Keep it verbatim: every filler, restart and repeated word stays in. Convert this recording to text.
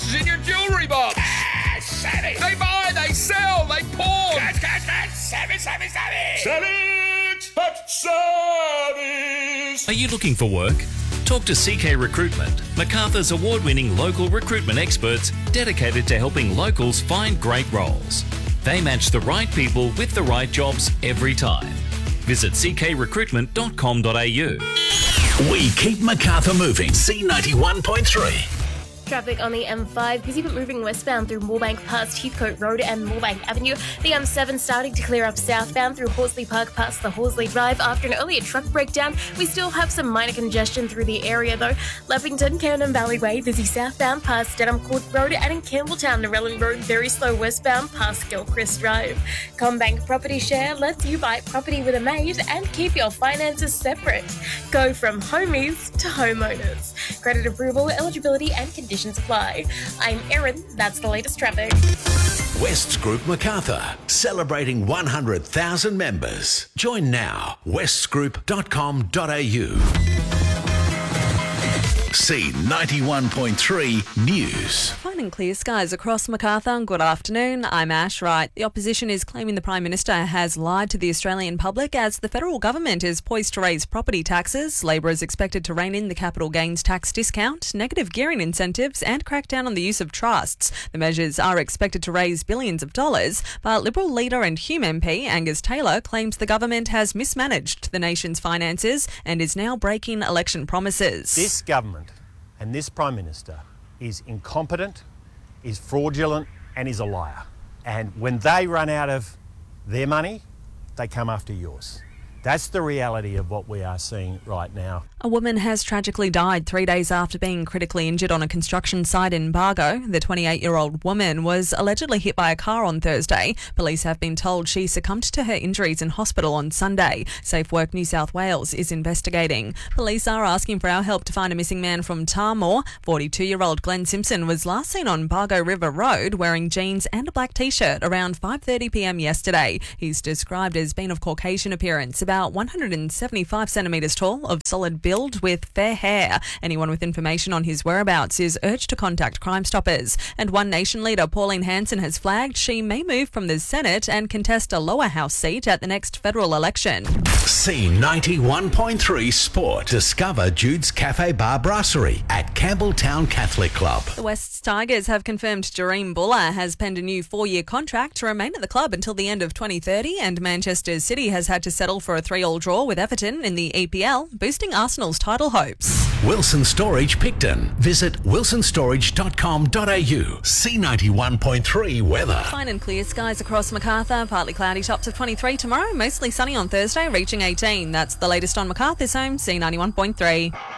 prices in your jewellery box. Cash, savvy. They buy, they sell, they pawn. Cash, cash, cash, savvy, savvy, savvy. Savage at Savvy's. Are you looking for work? Talk to C K Recruitment, Macarthur's award-winning local recruitment experts dedicated to helping locals find great roles. They match the right people with the right jobs every time. Visit c k recruitment dot com dot a u. We keep Macarthur moving. C ninety-one point three. Traffic on the M five, busy but moving westbound through Moorebank past Heathcote Road and Moorebank Avenue. The M seven starting to clear up southbound through Horsley Park past the Horsley Drive. After an earlier truck breakdown, we still have some minor congestion through the area though. Levington, Camden Valley Way, busy southbound past Dedham Court Road, and in Campbelltown, Narellan Road, very slow westbound past Gilchrist Drive. Combank Property Share lets you buy property with a mate and keep your finances separate. Go from homies to homeowners. Credit approval, eligibility and conditions apply. I'm Erin, that's the latest traffic. Wests Group Macarthur, celebrating one hundred thousand members. Join now, wests group dot com dot a u. C ninety-one point three News. Fine and clear skies across Macarthur. Good afternoon, I'm Ash Wright. The opposition is claiming the Prime Minister has lied to the Australian public as the federal government is poised to raise property taxes. Labor is expected to rein in the capital gains tax discount, negative gearing incentives and crack down on the use of trusts. The measures are expected to raise billions of dollars, but Liberal leader and Hume M P Angus Taylor claims the government has mismanaged the nation's finances and is now breaking election promises. This government and this Prime Minister is incompetent, is fraudulent and is a liar. And when they run out of their money, they come after yours. That's the reality of what we are seeing right now. A woman has tragically died three days after being critically injured on a construction site in Bargo. The twenty-eight-year-old woman was allegedly hit by a car on Thursday. Police have been told she succumbed to her injuries in hospital on Sunday. Safe Work New South Wales is investigating. Police are asking for our help to find a missing man from Tarmore. forty-two-year-old Glenn Simpson was last seen on Bargo River Road wearing jeans and a black t-shirt around five thirty p m yesterday. He's described as being of Caucasian appearance, about one hundred seventy-five centimetres tall, of solid build with fair hair. Anyone with information on his whereabouts is urged to contact Crime Stoppers. And One Nation leader Pauline Hanson has flagged she may move from the Senate and contest a lower house seat at the next federal election. C ninety-one point three Sport. Discover Jude's Cafe Bar Brasserie at Campbelltown Catholic Club. The Wests Tigers have confirmed Jareem Buller has penned a new four-year contract to remain at the club until the end of twenty thirty, and Manchester City has had to settle for a three-all draw with Everton in the E P L, boosting Arsenal's title hopes. Wilson Storage Picton. Visit wilson storage dot com dot a u. C ninety-one point three weather. Fine and clear skies across Macarthur. Partly cloudy, tops of twenty-three tomorrow. Mostly sunny on Thursday, reaching eighteen. That's the latest on Macarthur's home, C ninety-one point three.